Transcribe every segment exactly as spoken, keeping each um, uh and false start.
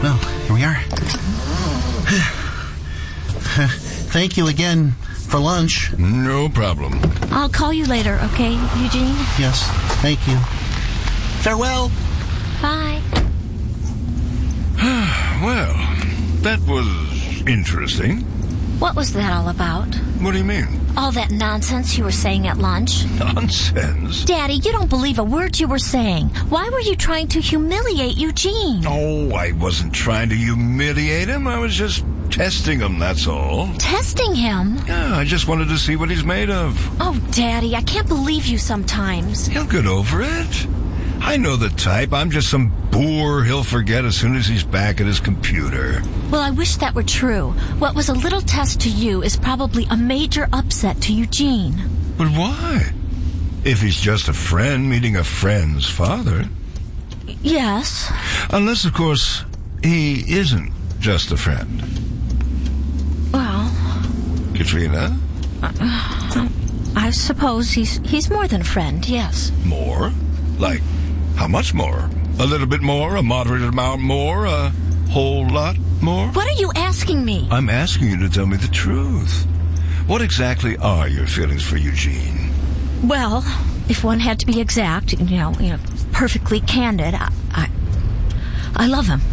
Well, here we are. Thank you again for lunch. No problem. I'll call you later, okay, Eugene? Yes, thank you. Farewell. Bye. Well, that was interesting. What was that all about? What do you mean? All that nonsense you were saying at lunch? Nonsense? Daddy, you don't believe a word you were saying. Why were you trying to humiliate Eugene? Oh, I wasn't trying to humiliate him. I was just testing him, that's all. Testing him? Yeah, I just wanted to see what he's made of. Oh, Daddy, I can't believe you sometimes. He'll get over it. I know the type. I'm just some boor he'll forget as soon as he's back at his computer. Well, I wish that were true. What was a little test to you is probably a major upset to Eugene. But why? If he's just a friend meeting a friend's father. Yes. Unless, of course, he isn't just a friend. Well... Katrina? Uh, I suppose he's he's more than a friend, yes. More? Like, how much more? A little bit more? A moderate amount more? A whole lot more? What are you asking me? I'm asking you to tell me the truth. What exactly are your feelings for Eugene? Well, if one had to be exact, you know, you know, perfectly candid, I, I, I love him.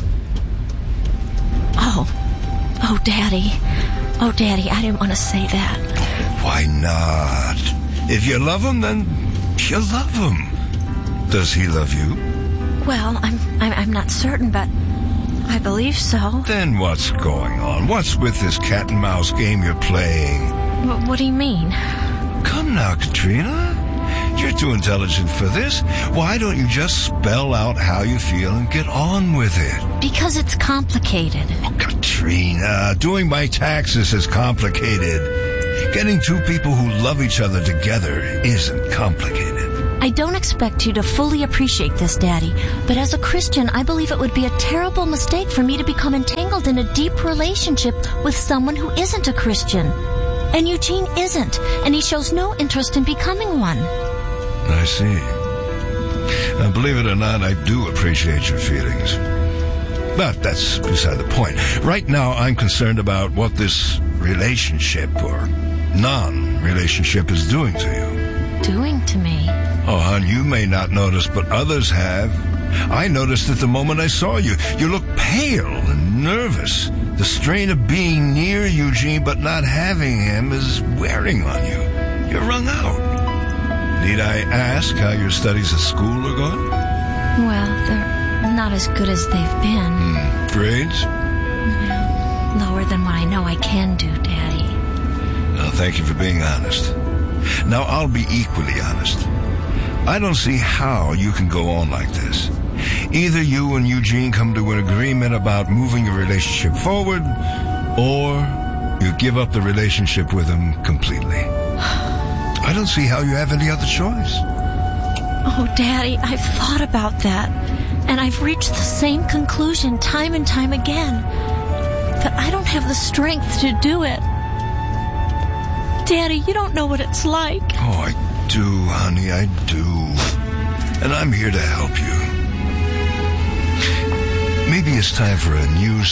Oh, oh, Daddy, oh, Daddy, I didn't want to say that. Why not? If you love him, then you love him. Does he love you? Well, I'm, I'm, I'm not certain, but I believe so. Then what's going on? What's with this cat and mouse game you're playing? What, what do you mean? Come now, Katrina. You're too intelligent for this. Why don't you just spell out how you feel and get on with it? Because it's complicated. Oh, Katrina, doing my taxes is complicated. Getting two people who love each other together isn't complicated. I don't expect you to fully appreciate this, Daddy, but as a Christian, I believe it would be a terrible mistake for me to become entangled in a deep relationship with someone who isn't a Christian. And Eugene isn't, and he shows no interest in becoming one. I see. Now, believe it or not, I do appreciate your feelings. But that's beside the point. Right now, I'm concerned about what this relationship or non-relationship is doing to you. Doing to me? Oh, hon, you may not notice, but others have. I noticed it the moment I saw you. You look pale and nervous. The strain of being near Eugene but not having him is wearing on you. You're wrung out. Need I ask how your studies at school are going? Well, they're not as good as they've been. Mm, grades? Yeah, lower than what I know I can do, Daddy. Well, thank you for being honest. Now, I'll be equally honest. I don't see how you can go on like this. Either you and Eugene come to an agreement about moving your relationship forward, or you give up the relationship with him completely. I don't see how you have any other choice. Oh, Daddy, I've thought about that, and I've reached the same conclusion time and time again. But I don't have the strength to do it. Daddy, you don't know what it's like. Oh, I do, honey, I do. And I'm here to help you. Maybe it's time for a new